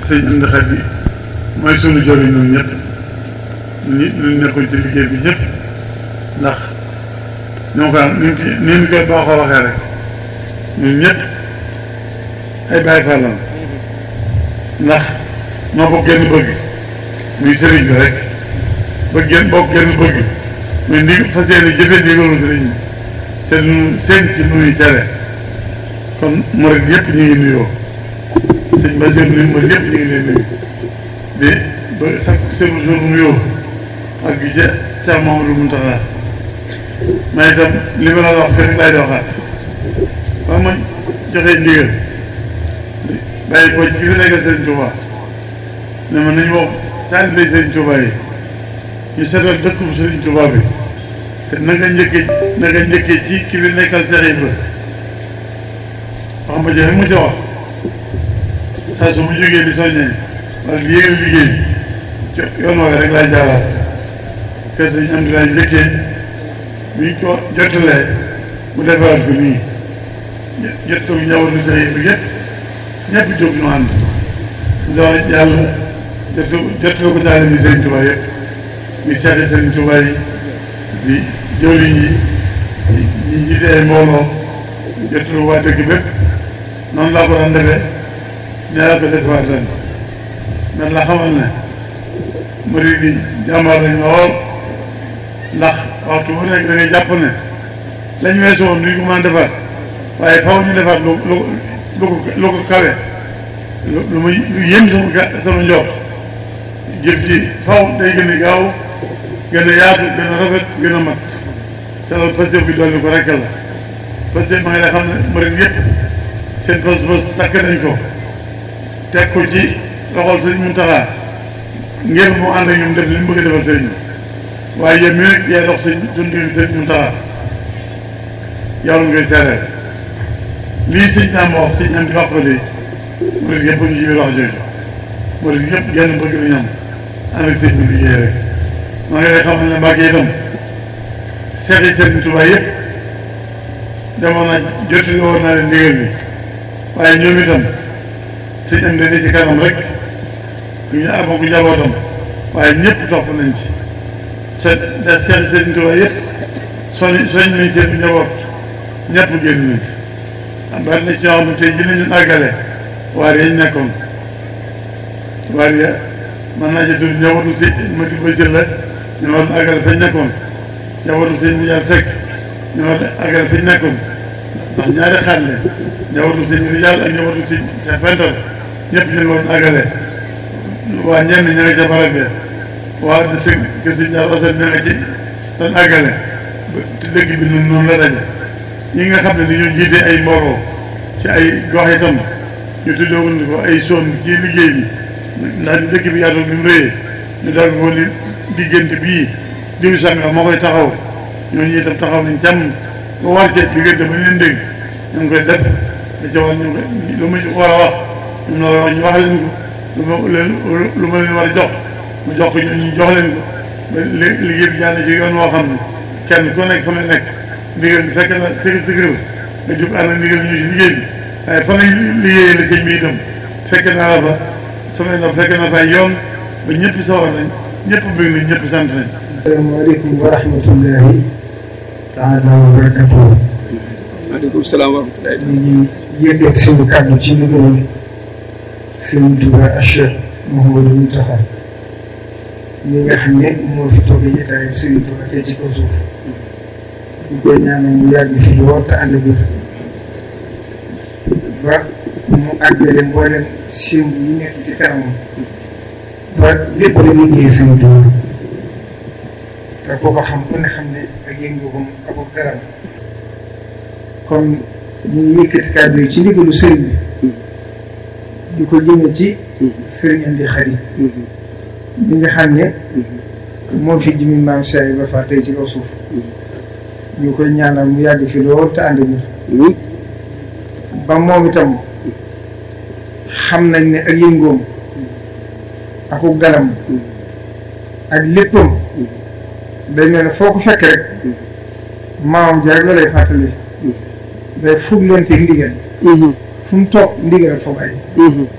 sëñ Amdi Xadi mooy sunu jëriñ ñun ñëpp ñu nekkoon ci liggéey bi ñëpp ndax ñoo ko am ni ñu koy boo ko waxee rek ñun ñëpp ay Baay Faal lañ ndax ñoo bokk genn bëgg muy sëriñ bi rek bokk genn bëgg muy fas yéene jëfee ndigalu sëriñ bi te nu seen ci nuy tere kon murid yëpp ñu ngi nuyoo sëñ Basiru ni murid yëpp ñu ngi leen nuyu di ba sax seen jour nuyoo ak gi ca Cheikh Mamadou Mountakha mais itam li ma la wax fii rek laay di waxaat ba ma joxee ndigal bàyyi ko ci ki fi nekkal Sëriñ Touba ne ma nañu wax taalibe Sëriñ Touba yi ñu seetal dëkk bu Sëriñ Touba bi te na nga njëkkee ci ki fi nekkal Cheikh Ibra wax ma jeex mu ca wax saa su mu jógee di soññee wala di yéegal liggéey yoon woowe rek laay jaaraat te sëñ am di laay njëkkee buñ ko jotalee mu defaraat ko nii jot ko njabootu Cheikh Ibra yëpp ñëpp jóg ñu ànd loolu yàlla jottali ko taalibe bi Sëriñ Tuubaa yëpp muy Cheikh Sëriñ Tuubaa yi di jëwriñ yi ñi jiite ay mbooloo jottali waa dëkk bépp noonu laa ko daan defee nee laa ko defaat ren man la xamal ne murid yi jàmbaar lañ lool ndax waxtu bu nekk da ngay jàpp ne lañ weesu woon duñ ko mën a defaat waaye faw ñu defaat lu ko kawe lu muy lu yëm sama njort jëf ji faw day gën a gaaw gën a yaatu gën a rafet gën a mat te loolu pastéef bi dolli ko rekk la pastéef ma ngi lay xam ne murid yëpp seen pas-pas takk nañ ko teg ko ci loxol Sëriñ Muntaxa ngir mu ànd ak ñoom def li mu bëgg a defal sëriñ bi waaye yéen mi nag yaay dox suñ digg Sëriñ Muntaxa yow la koy seereel lii sëñ Naam wax sëñ am di wax ko de murid yëpp ñu ci biir wax jooju murid yëpp genn bëgg nañ am ànd ak sëñ bi liggéey rek maa ngi lay xamal ne Mbàkke itam seet yi Sëriñ Tuubaa yëpp demoon na jottali woon naa leen ndigal bi waaye ñoom itam sëñ am ne ci kanam rek ñu amoo ko njabootam waaye ñëpp topp nañ ci seet yi Sëriñ Tuubaa yëpp soñ nañ seen njaboot ñëpp génn nañ ci bari na ci ñoo xam ne tey ji nañu àggale waar yañ nekkoon waar ya mën naa jëtul njabootu si mati ba jël la ñu war a àggale fañ nekkoon njabootu sëñ bi Rijaal Sekk ñu war a àggale fañ nekkoon ndax ñaari xaaj la njabootu sëñ Rijaal ak njabootu sëñ sa fental ñëpp ñu war a àggale waa ñenn ña nga ca barab bi waa de sëñ kër sëñ Jaal Asan ña nga ci doon àggale te dëkk bi noonu la daje ñi nga xam ne dañoo jiite ay mbooloo ci ay gox itam ñu tuddewoon ko ay zone ci liggéey bi ndax di dëkk bi yaatu ni mu rëyee ñu daal ko ni diggante bii diw sànga moo koy taxaw ñooñu itam taxaw nañ càmm ba war cee diggante ba ñu leen dégg ñu ngi koy def da ca war ñu lu ma war a wax ñun la wax ñu wax leen ko lu ma leen war a jox mu jox ko ñu jox leen ko ba liggéey bi jaar na ci yoon woo xam ne kenn ku nekk fa nga nekk ndigal bi fekk na sa kër nga jóg ànd ak ndigal ñu ci liggéey bi waaye fa ngay liggéeyee la sëñ bi itam fekk naa la fa samay na fekk na fa yoon ba ñëpp sawar nañ ñëpp bëgg nañ ñëpp sant nañ. asalaamaaleykum wa rahmatullahi taala wa barakatuh. waaleykum salaam wa rahmatullahi. ñu ngi yëgal suñu kàddu ci ndigal Sëriñ Tuubaa Cheikh Mouhamadou Mountakha ñi nga xam ne moo fi toog jotaayu Sëriñ Tuubaa tey ci kaw suuf ñu koy ñaanal ñu yàgg fi lool te ànd bi ba mu àggale mboolem sémb yi nekk ci kanamam ba lépp la liggéey Sëriñ Tuubaa te koo ko xam ku ne xam ne ak yëngu-yëngam ak dara kon ñu ngi yëkkati kàddu yi ci ndigalu sëriñ bi di ko jëme ci sëriñ Amdi Xadi bi nga xam ne moo fi jëmi maam Cheikh Ibra Fall tey ci kaw suuf ñu koy ñaanal mu yàgg fi lool te ànd bi ba moom itam xam nañ ne ak yëngoom akuk dalam ak léppam day mel ne foo ko fekk rek maamam jaar la lay fàttali day fugg loonteeg ndigal fu mu toog ndigal ak foofu ay